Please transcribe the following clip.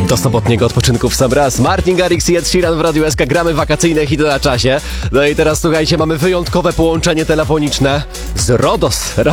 Do sobotniego odpoczynku w sam raz. Martin Garrix i Ed Sheeran w Radiu SK. Gramy wakacyjne hity na czasie. No i teraz słuchajcie, mamy wyjątkowe połączenie telefoniczne z RODOS.